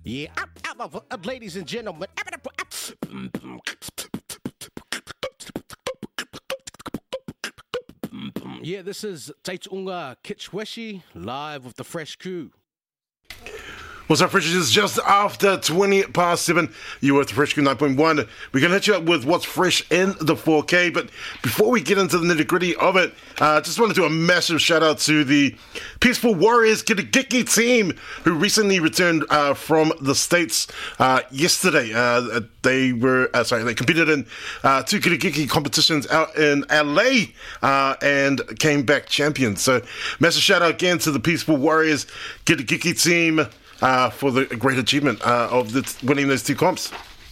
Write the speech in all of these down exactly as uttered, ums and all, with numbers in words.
Yeah, up, up, up, up, ladies and gentlemen. Yeah, this is Taitsunga Kitchweshi live with the Fresh Crew. What's up, Fresh? It's just after twenty past seven. You were at the Fresh Crew nine point one. We're going to hit you up with what's fresh in the four K. But before we get into the nitty gritty of it, I uh, just want to do a massive shout out to the Peaceful Warriors Kirigiki team who recently returned uh, from the States uh, yesterday. Uh, they were, uh, sorry, they competed in uh, two Kirigiki competitions out in L A uh, and came back champions. So, massive shout out again to the Peaceful Warriors Kirigiki team. Uh, for the great achievement uh, of the t- winning those two comps.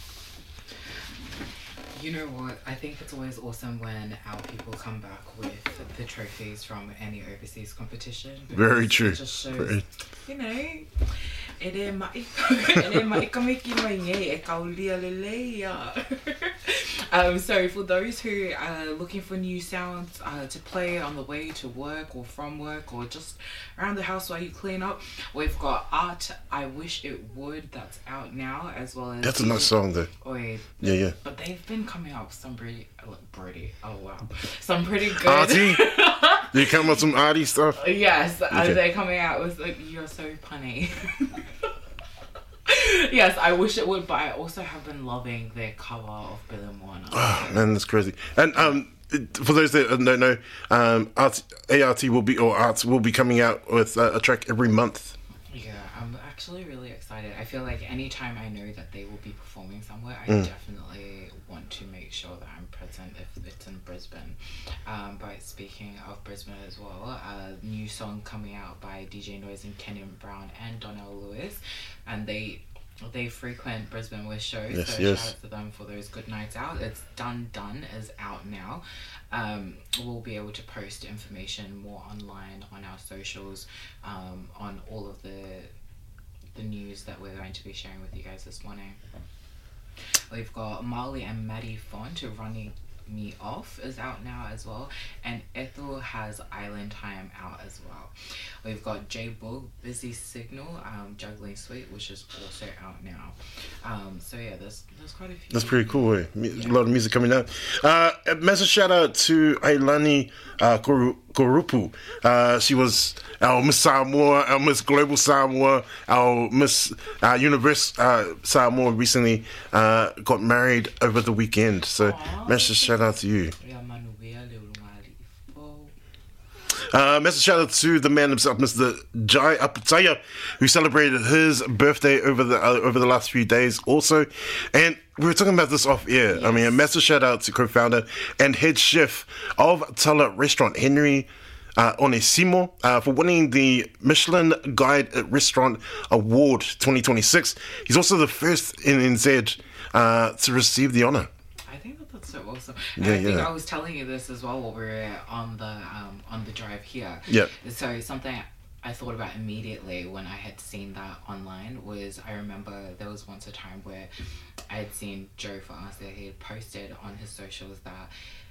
You know what? I think it's always awesome when our people come back with the trophies from any overseas competition. Very true. It just shows, Very. you know, ere mai ere mai kamiki mai nge e kaulia leleia. Um, so for those who are looking for new sounds uh, to play on the way to work or from work or just around the house while you clean up, we've got Art, I Wish It Would, that's out now, as well as... That's a nice song, though. Oh, yeah. Yeah, yeah. But they've been coming out with some pretty... Oh, Brody. Oh, wow. Some pretty good... Artie? You come with some arty stuff? Yes, Okay. and they're coming out with like, you're so punny. Yes, I wish it would, but I also have been loving their cover of Bill and Warner. Oh, man, that's crazy. And um, it- for those that don't know, um, Art, A R T will be, or Arts will be coming out with uh, a track every month. Yeah, I'm actually really excited. I feel like anytime I know that they will be performing somewhere, I Mm. definitely want to make sure that I'm present if it's in Brisbane. Um, but speaking of Brisbane as well, a new song coming out by D J Noise and Kenyon Brown and Donnell Lewis, and they they frequent Brisbane with shows, Yes, so yes. shout out to them for those good nights out. It's Done Done is out now. Um, we'll be able to post information more online on our socials, um, on all of the the news that we're going to be sharing with you guys this morning. We've got Marley and Maddie Font running Me Off is out now as well, and Ethel has Island Time out as well. We've got J Bull Busy Signal, um, Juggling Sweet, which is also out now. Um, so yeah, there's there's quite a few. That's pretty cool, eh? Mu- A lot of music coming out. Uh, a massive shout out to Ailani uh, Koru- Korupu. Uh, she was our Miss Samoa, our Miss Global Samoa, our Miss uh, Universe uh, Samoa recently uh, got married over the weekend. So, Aw, massive shout out to you. Yeah, Manuel Leonardo. Oh. Uh, massive shout out to the man himself, Mister Jai Apataya, who celebrated his birthday over the uh, over the last few days also. And we were talking about this off air. I mean, a massive shout out to co-founder and head chef of Tala Restaurant, Henry uh, Onesimo, uh, for winning the Michelin Guide Restaurant Award twenty twenty-six. He's also the first in N Z uh, to receive the honor. I think that that's so awesome. And Yeah, I think yeah. I was telling you this as well while we were on the um, on the drive here. Yeah. So something I thought about immediately when I had seen that online was, I remember there was once a time where I had seen Joe for Us that he had posted on his socials that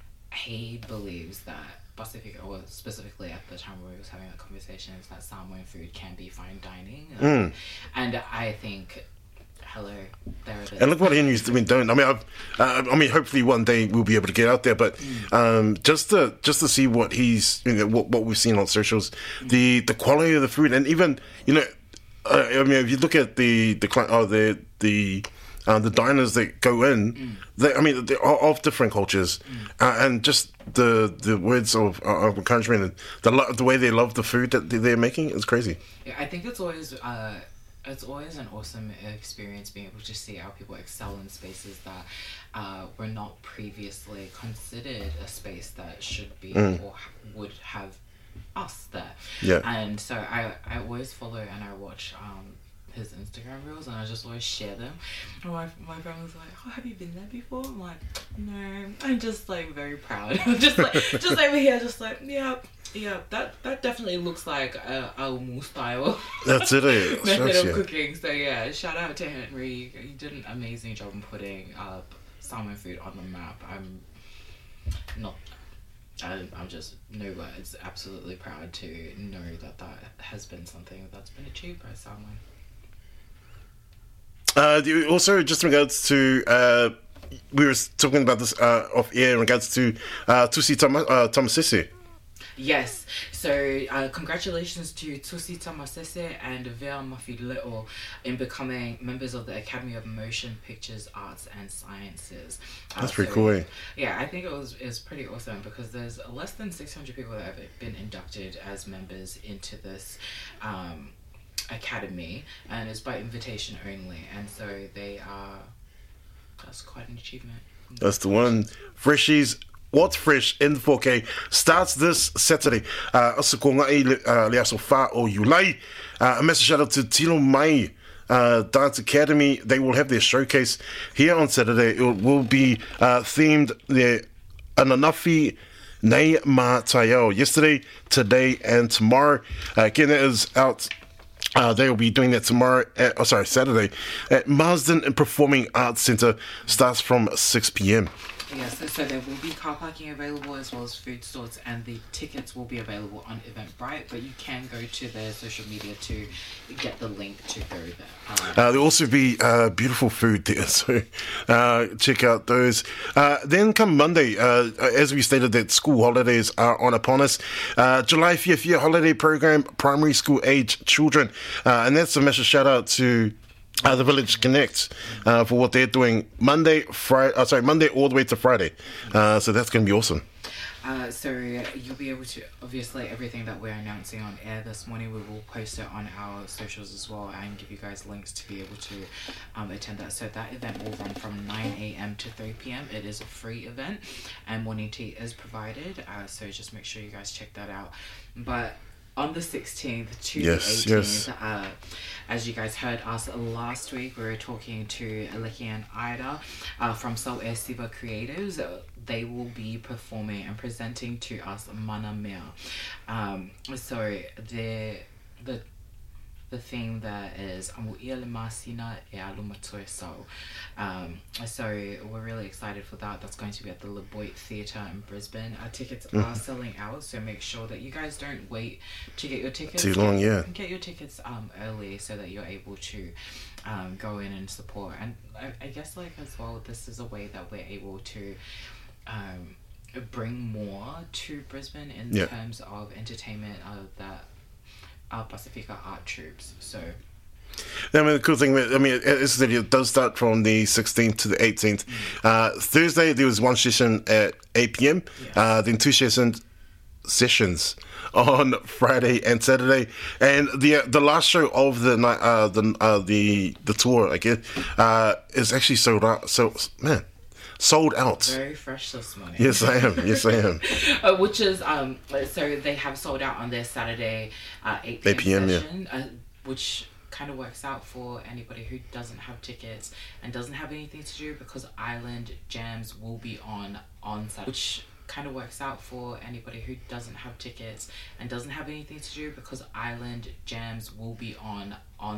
he believes that Pacific, or specifically at the time where he was having that conversation, is that Samoan food can be fine dining. Mm. And I think, hello, there it is. And look what Henry's been doing. I mean, I've, uh, I mean, hopefully one day we'll be able to get out there. But um, just to just to see what he's, you know, what, what we've seen on socials, the the quality of the food, and even, you know, uh, I mean, if you look at the the cli- oh, the the uh, the diners that go in, they, I mean, they're of different cultures, uh, and just the the words of, uh, of encouragement and the lo- the way they love the food that they're making is crazy. Yeah, I think it's always uh, it's always an awesome experience being able to see our people excel in spaces that uh, were not previously considered a space that should be or ha- would have us there. Yeah. And so I, I always follow and I watch um, his Instagram reels, and I just always share them. And my my friend was like, "Oh, have you been there before?" I'm like, "No." I'm just like very proud. just like just over here, just like, yeah, yeah. That that definitely looks like a Almu style That's it. Eh? method Shucks, of yeah. cooking. So yeah, shout out to Henry. He did an amazing job in putting uh, salmon food on the map. I'm not. I, I'm just no words. Absolutely proud to know that that has been something that's been achieved by someone. Uh, do you- also, just in regards to, uh, we were talking about this uh, off air in regards to uh, Tusi Tama, uh, Tamasese. Yes, so uh, congratulations to Tusi Tamasese and Vea Mafi Little in becoming members of the Academy of Motion Pictures Arts and Sciences. Uh, That's pretty so, cool, eh? Yeah, I think it was it was pretty awesome because there's less than six hundred people that have been inducted as members into this um, academy, and it's by invitation only, and so they are, that's quite an achievement. That's the one. Freshies. What's Fresh in four K starts this Saturday. Uh, asa ko ngai le, uh, le aso wha o Iulai. Uh, a massive shout out to Tilo Mai uh, Dance Academy. They will have their showcase here on Saturday. It will be uh, themed the Ananafi Nei Ma Taiao. Yesterday, today, and tomorrow. Uh, again, that is out. Uh, they will be doing that tomorrow, at, oh sorry, Saturday, at Marsden Performing Arts Centre. Starts from six p.m. Yes, so, so there will be car parking available as well as food stores, and the tickets will be available on Eventbrite, but you can go to their social media to get the link to go there. Um, Uh, there'll also be uh, beautiful food there, so uh, check out those. Uh, then come Monday, uh, as we stated that school holidays are on upon us, uh, July fifth year holiday program, primary school age children, uh, and that's a massive shout out to Uh, the Village Connect uh, for what they're doing Monday, Friday. Oh, sorry, Monday all the way to Friday. Uh, so that's going to be awesome. Uh, so you'll be able to, obviously everything that we're announcing on air this morning, we will post it on our socials as well and give you guys links to be able to um, attend that. So that event will run from nine a.m. to three p.m. It is a free event and morning tea is provided. Uh, so just make sure you guys check that out. But on the sixteenth to Yes, the eighteenth, yes. uh, as you guys heard us last week, we were talking to Aleki and Ida uh, from Soul Air Siva Creatives. Uh, they will be performing and presenting to us Mana Mea. Um, so the the the theme there is Amu ia le masina e alu matoe sau. Um, so we're really excited for that. That's going to be at the Le Boit Theatre in Brisbane. Our tickets Mm. are selling out, so make sure that you guys don't wait to get your tickets. Too long, yeah. Get your tickets um early so that you're able to um go in and support. And I, I guess like as well, this is a way that we're able to um bring more to Brisbane in Yeah. terms of entertainment uh, that are Pacifica art troops. So I mean, the cool thing, I mean, as I said, it does start from the sixteenth to the eighteenth. Uh, Thursday, there was one session at eight p.m., Yes. uh, then two sessions sessions on Friday and Saturday, and the the last show of the night, uh, the uh, the the tour, I guess, uh, is actually sold out. So man, sold out. very fresh this morning. Yes, I am. Yes, I am. Uh, which is um so they have sold out on their Saturday uh, eight eight p.m., yeah. session, uh, which kind of works out for anybody who doesn't have tickets and doesn't have anything to do, because Island Jams will be on on Saturday, which kind of works out for anybody who doesn't have tickets and doesn't have anything to do, because Island Jams will be on on